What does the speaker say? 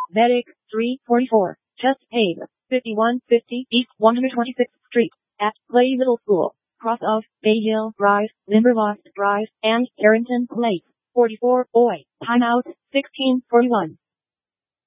Medic 344. Chest pain. 5150 East 126th Street. At Clay Middle School. Cross of Bay Hill Drive, Limberlost Drive, and Carrington Place. 44. Boy. Timeout. 1641.